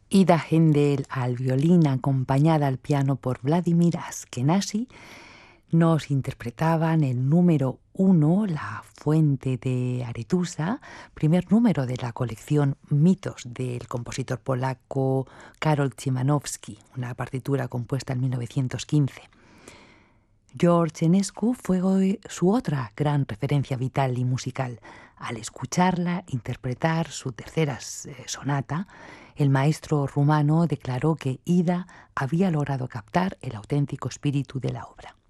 Ida Händel al violín, acompañada al piano por Vladimir Ashkenazy, nos interpretaban el número 1, La Fuente de Aretusa, primer número de la colección Mitos del compositor polaco Karol Szymanowski, una partitura compuesta en 1915. George Enescu fue su otra gran referencia vital y musical. Al escucharla interpretar su tercera sonata, el maestro rumano declaró que Ida había logrado captar el auténtico espíritu de la obra.